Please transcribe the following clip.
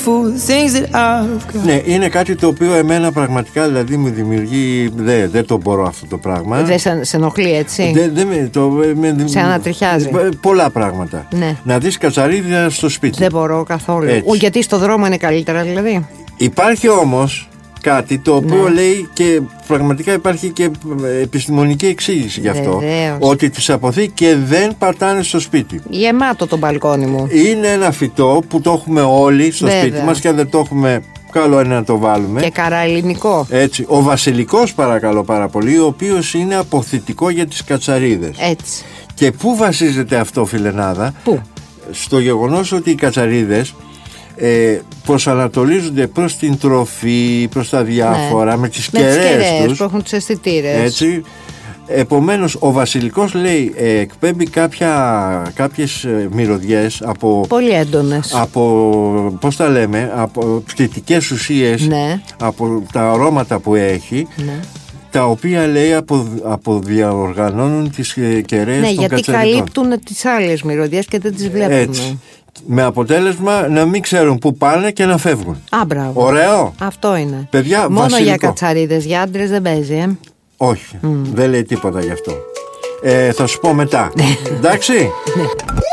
for the things that I've got. Ναι, είναι κάτι το οποίο εμένα πραγματικά δηλαδή μου δημιουργεί. Δεν το μπορώ αυτό το πράγμα. Δεν σε ενοχλεί, έτσι? Σε ανατριχιάζει. Πολλά πράγματα. Ναι. Να δεις κατσαρίδια στο σπίτι. Δεν μπορώ καθόλου. Γιατί στο δρόμο είναι καλύτερα, δηλαδή. Υπάρχει όμως κάτι το οποίο λέει, και πραγματικά υπάρχει και επιστημονική εξήγηση γι' αυτό. Βεβαίως. Ότι τις αποθεί και δεν πατάνε στο σπίτι. Γεμάτο το μπαλκόνι μου. Είναι ένα φυτό που το έχουμε όλοι στο σπίτι μας, και αν δεν το έχουμε, καλό είναι να το βάλουμε. Και καραελληνικό. Έτσι. Ο βασιλικός, παρακαλώ πάρα πολύ, ο οποίος είναι αποθητικό για τις κατσαρίδες. Έτσι. Και πού βασίζεται αυτό, φιλενάδα? Πού? Στο γεγονός ότι οι κατσαρίδες προσανατολίζονται προς την τροφή, προς τα διάφορα, με τις κεραίες τους που έχουν τους αισθητήρες. Έτσι. Επομένως ο βασιλικός, λέει, εκπέμπει κάποιες μυρωδιές από, πολύ έντονες, από, πώς τα λέμε, από πτυτικές ουσίες, από τα αρώματα που έχει, τα οποία, λέει, αποδιαοργανώνουν τις κεραίες των γιατί κατσαριδών. καλύπτουν τις άλλες μυρωδιές και δεν τις βλέπουμε. Έτσι. Με αποτέλεσμα να μην ξέρουν πού πάνε και να φεύγουν. Μπράβο. Ωραίο. Αυτό είναι. Παιδιά, μόνο βασιλικό. Για κατσαρίδες, για άντρες δεν παίζει, Όχι, δεν λέει τίποτα γι' αυτό. Θα σου πω μετά. Εντάξει.